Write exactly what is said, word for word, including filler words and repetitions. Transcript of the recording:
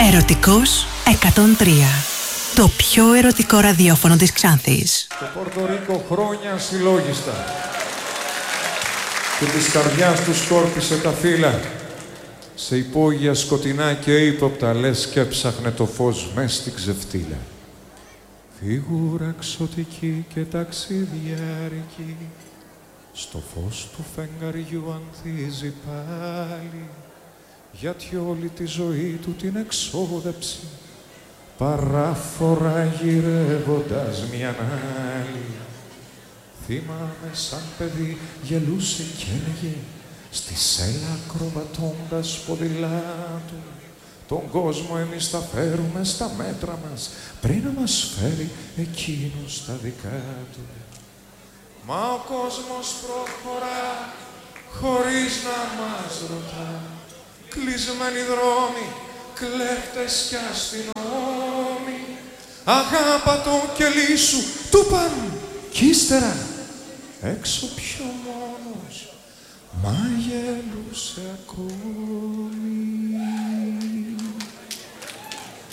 Ερωτικός εκατόν τρία. Το πιο ερωτικό ραδιόφωνο της Ξάνθης. Το Πορτορίκο χρόνια συλλόγιστα και της καρδιάς του σκόρπισε τα φύλλα σε υπόγεια σκοτεινά και ύποπτα, λες και έψαχνε το φως μες στην ξεφτύλα. Φίγουρα ξωτική και ταξιδιάρικη στο φως του φεγγαριού ανθίζει πάλι, γιατί όλη τη ζωή του την εξόδεψε παράφορα γυρεύοντας μιαν άλλη. Θυμάμαι σαν παιδί γελούσε κι έλεγε στη σέλα ακροβατώντας ποδηλάτου, τον κόσμο εμείς θα φέρουμε στα μέτρα μας πριν να μας φέρει εκείνος στα δικά του. Μα ο κόσμος προχωρά χωρίς να μας ρωτά, κλεισμένοι δρόμοι, κλέφτες κι αστυνόμοι. Αγάπα το κελί σου, του παν κι ύστερα έξω πιο μόνος, μα γελούσε ακόμη.